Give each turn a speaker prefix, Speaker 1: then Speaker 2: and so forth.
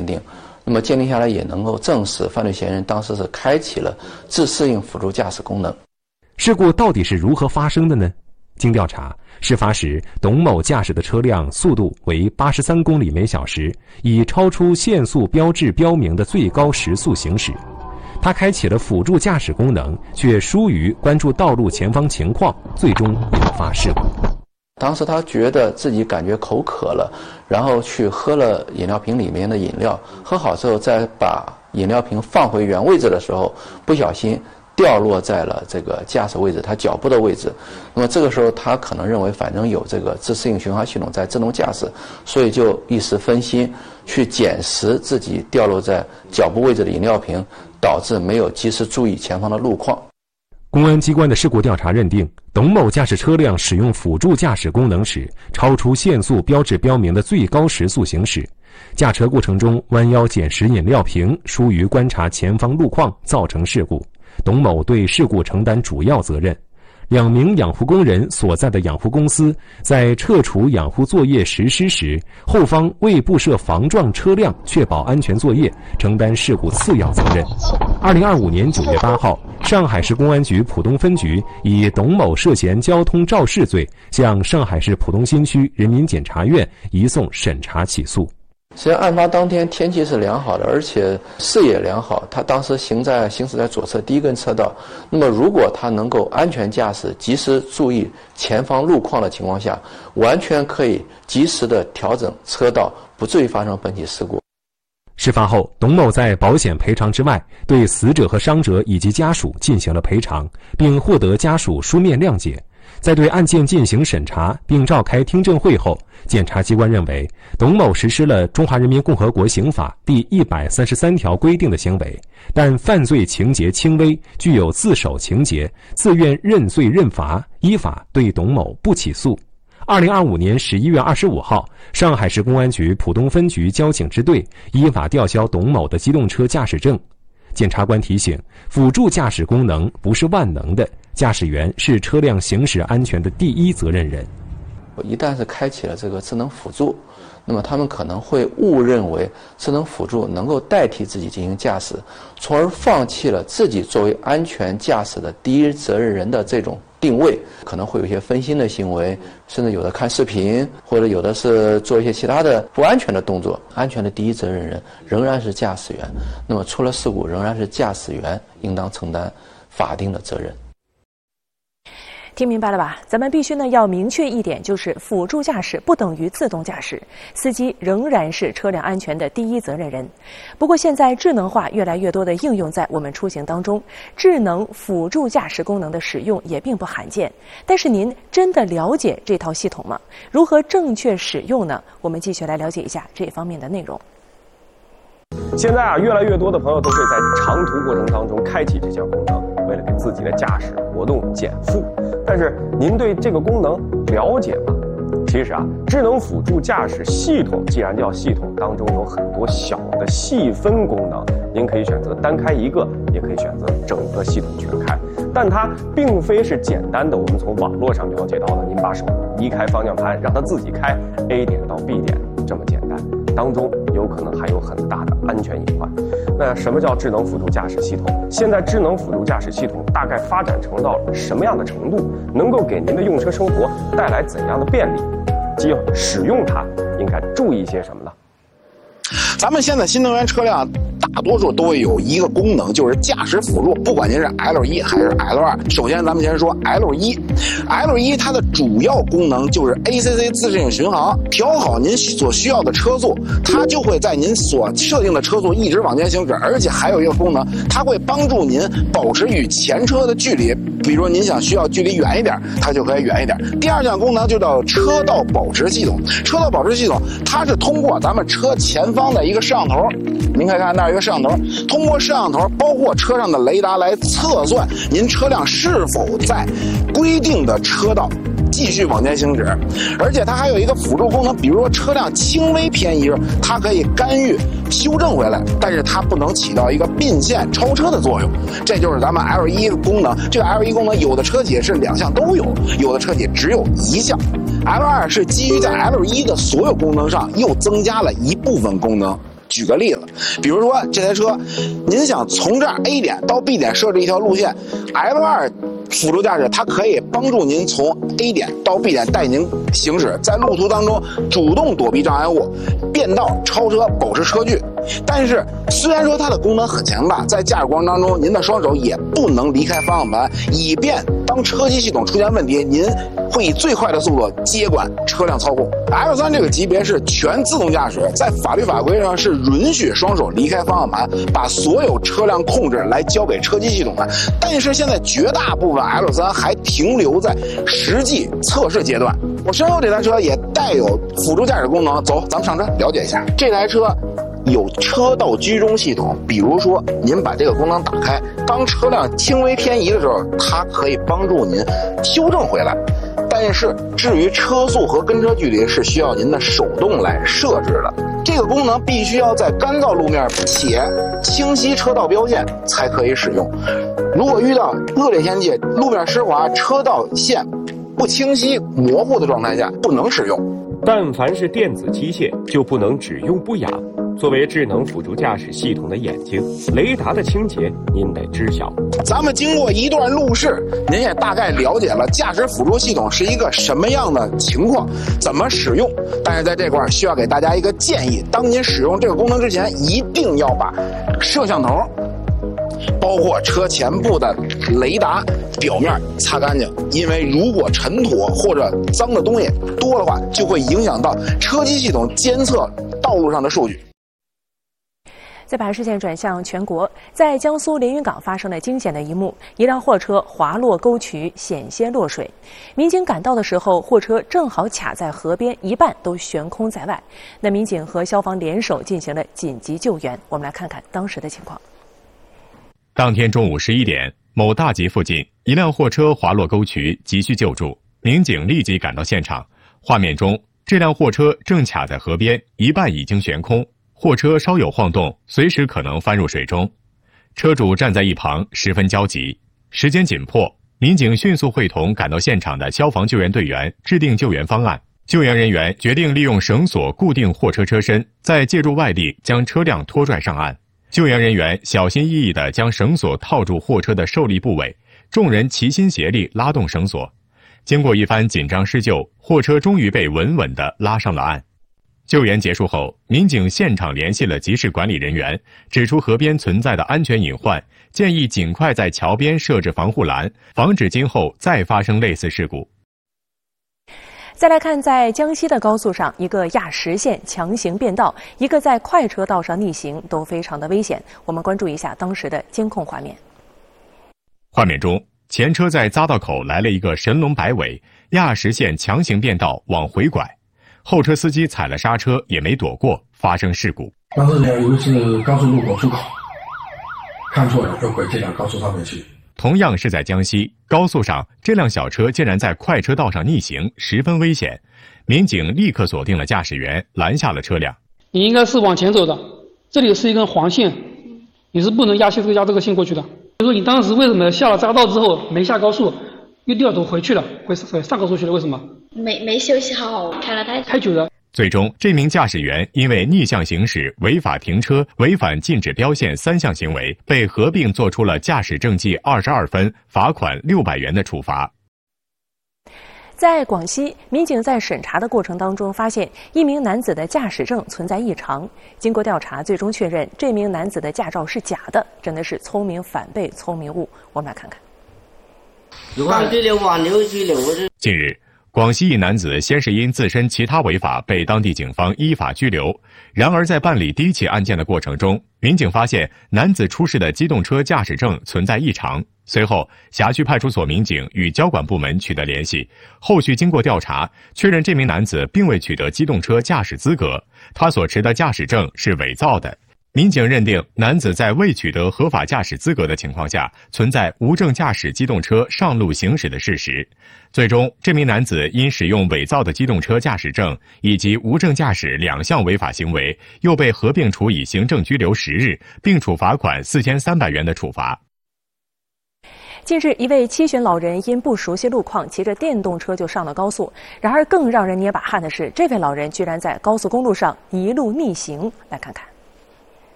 Speaker 1: 定。那么鉴定下来也能够证实犯罪嫌疑人当时是开启了自适应辅助驾驶功能。
Speaker 2: 事故到底是如何发生的呢？经调查，事发时董某驾驶的车辆速度为83公里每小时，以超出限速标志标明的最高时速行驶。他开启了辅助驾驶功能，却疏于关注道路前方情况，最终引发事故。
Speaker 1: 当时他觉得自己感觉口渴了，然后去喝了饮料瓶里面的饮料，喝好之后再把饮料瓶放回原位置的时候，不小心掉落在了这个驾驶位置，他脚部的位置。那么这个时候他可能认为反正有这个自适应巡航系统在自动驾驶，所以就一时分心去捡拾自己掉落在脚部位置的饮料瓶，导致没有及时注意前方的路况。
Speaker 2: 公安机关的事故调查认定，董某驾驶车辆使用辅助驾驶功能时，超出限速标志标明的最高时速行驶，驾车过程中弯腰捡拾饮料瓶，疏于观察前方路况，造成事故。董某对事故承担主要责任。2名养护工人所在的养护公司在撤除养护作业实施时，后方未布设防撞车辆，确保安全作业，承担事故次要责任。2025年9月8号，上海市公安局浦东分局以董某涉嫌交通肇事罪，向上海市浦东新区人民检察院移送审查起诉。
Speaker 1: 实际上案发当天天气是良好的，而且视野良好，他当时行驶在左侧第一根车道。那么如果他能够安全驾驶，及时注意前方路况的情况下，完全可以及时的调整车道，不至于发生本起事故。
Speaker 2: 事发后，董某在保险赔偿之外，对死者和伤者以及家属进行了赔偿，并获得家属书面谅解。在对案件进行审查并召开听证会后，检察机关认为董某实施了《中华人民共和国刑法》第133条规定的行为，但犯罪情节轻微，具有自首情节，自愿认罪认罚，依法对董某不起诉。2025年11月25号，上海市公安局浦东分局交警支队依法吊销董某的机动车驾驶证。检察官提醒，辅助驾驶功能不是万能的，驾驶员是车辆行驶安全的第一责任人。
Speaker 1: 一旦是开启了这个智能辅助，那么他们可能会误认为智能辅助能够代替自己进行驾驶，从而放弃了自己作为安全驾驶的第一责任人的这种定位，可能会有一些分心的行为，甚至有的看视频，或者有的是做一些其他的不安全的动作。安全的第一责任人仍然是驾驶员，那么出了事故仍然是驾驶员应当承担法定的责任。
Speaker 3: 听明白了吧？咱们必须要明确一点，就是辅助驾驶不等于自动驾驶，司机仍然是车辆安全的第一责任人。不过现在智能化越来越多的应用在我们出行当中，智能辅助驾驶功能的使用也并不罕见。但是您真的了解这套系统吗？如何正确使用呢？我们继续来了解一下这方面的内容。
Speaker 4: 现在越来越多的朋友都会在长途过程当中开启这项功能，为了给自己的驾驶活动减负。但是您对这个功能了解吗？其实智能辅助驾驶系统既然叫系统，当中有很多小的细分功能，您可以选择单开一个，也可以选择整个系统全开。但它并非是简单的我们从网络上了解到的，您把手移开方向盘，让它自己开 A 点到 B 点这么简单，当中有可能还有很大的安全隐患。那什么叫智能辅助驾驶系统？现在智能辅助驾驶系统大概发展成到了什么样的程度？能够给您的用车生活带来怎样的便利？即使用它应该注意些什么呢？
Speaker 5: 咱们现在新能源车辆大多数都会有一个功能，就是驾驶辅助，不管您是 L1 还是 L2。首先咱们先说 L1 它的主要功能就是 ACC 自适应巡航，调好您所需要的车速，它就会在您所设定的车速一直往前行驶。而且还有一个功能，它会帮助您保持与前车的距离，比如您需要距离远一点，它就可以远一点。第二项功能就叫车道保持系统。车道保持系统它是通过咱们车前方的一个摄像头，您可以看那儿有一个摄像头，通过摄像头包括车上的雷达来测算您车辆是否在规定的车道继续往前行驶。而且它还有一个辅助功能，比如说车辆轻微偏移，它可以干预修正回来，但是它不能起到一个并线超车的作用。这就是咱们 L1 的功能。这个 L1 功能有的车企是2项都有，有的车企只有1项。L2 是基于在 L1 的所有功能上又增加了一部分功能， 举个例子，比如说这台车，您想从这儿 A 点到 B 点设置一条路线 ，L2 辅助驾驶它可以帮助您从 A 点到 B 点带您行驶，在路途当中主动躲避障碍物、变道、超车、保持车距。但是虽然说它的功能很强大，在驾驶过程当中，您的双手也不能离开方向盘，以便当车机系统出现问题，您会以最快的速度接管车辆操控。L3 这个级别是全自动驾驶，在法律法规上是允许双手离开方向盘，把所有车辆控制来交给车机系统的。但是现在绝大部分 L3 还停留在实际测试阶段。我身后这台车也带有辅助驾驶功能，走，咱们上车了解一下。这台车有车道居中系统，比如说您把这个功能打开，当车辆轻微偏移的时候，它可以帮助您修正回来。但是至于车速和跟车距离是需要您的手动来设置的，这个功能必须要在干燥路面且清晰车道标线才可以使用。如果遇到恶劣天气，路面湿滑，车道线不清晰模糊的状态下，不能使用。
Speaker 4: 但凡是电子机械，就不能只用不养。作为智能辅助驾驶系统的眼睛，雷达的清洁您得知晓。
Speaker 5: 咱们经过一段路试，您也大概了解了驾驶辅助系统是一个什么样的情况，怎么使用。但是在这块需要给大家一个建议，当您使用这个功能之前，一定要把摄像头包括车前部的雷达表面擦干净，因为如果尘土或者脏的东西多的话，就会影响到车机系统监测道路上的数据。
Speaker 3: 再把视线转向全国，在江苏连云港发生了惊险的一幕，一辆货车滑落沟渠，险些落水。民警赶到的时候，货车正好卡在河边，一半都悬空在外。那民警和消防联手进行了紧急救援。我们来看看当时的情况。
Speaker 2: 当天中午11点，某大集附近，一辆货车滑落沟渠，急需救助。民警立即赶到现场。画面中，这辆货车正卡在河边，一半已经悬空。货车稍有晃动，随时可能翻入水中。车主站在一旁，十分焦急。时间紧迫，民警迅速会同赶到现场的消防救援队员，制定救援方案。救援人员决定利用绳索固定货车车身，再借助外力将车辆拖拽上岸。救援人员小心翼翼地将绳索套住货车的受力部位，众人齐心协力拉动绳索。经过一番紧张施救，货车终于被稳稳地拉上了岸。救援结束后，民警现场联系了集市管理人员，指出河边存在的安全隐患，建议尽快在桥边设置防护栏，防止今后再发生类似事故。
Speaker 3: 再来看，在江西的高速上，一个压实线强行变道，一个在快车道上逆行，都非常的危险。我们关注一下当时的监控画面。
Speaker 2: 画面中，前车在匝道口来了一个神龙摆尾，压实线强行变道往回拐。后车司机踩了刹车也没躲过，发生事故。
Speaker 6: 当时以为是高速路口出口，看错了，就轨这辆高速上面去。
Speaker 2: 同样是在江西高速上，这辆小车竟然在快车道上逆行，十分危险。民警立刻锁定了驾驶员，拦下了车辆。
Speaker 7: 你应该是往前走的，这里是一根黄线，你是不能压这个线过去的。就说你当时为什么下了匝道之后没下高速，又掉头回去了，上高速去了？为什么？
Speaker 8: 没休息好，开了太久了。
Speaker 2: 最终，这名驾驶员因为逆向行驶、违法停车、违反禁止标线3项行为，被合并作出了驾驶证记22分、罚款600元的处罚。
Speaker 3: 在广西，民警在审查的过程当中发现一名男子的驾驶证存在异常。经过调查，最终确认这名男子的驾照是假的，真的是聪明反被聪明误。我们来看看。
Speaker 2: 近日，广西一男子先是因自身其他违法被当地警方依法拘留，然而在办理第一起案件的过程中，民警发现男子出示的机动车驾驶证存在异常。随后，辖区派出所民警与交管部门取得联系，后续经过调查，确认这名男子并未取得机动车驾驶资格，他所持的驾驶证是伪造的。民警认定男子在未取得合法驾驶资格的情况下，存在无证驾驶机动车上路行驶的事实。最终，这名男子因使用伪造的机动车驾驶证以及无证驾驶2项违法行为，又被合并处以行政拘留10日，并处罚款4300元的处罚。
Speaker 3: 近日，一位70老人因不熟悉路况，骑着电动车就上了高速。然而，更让人捏把汗的是，这位老人居然在高速公路上一路逆行。来看看。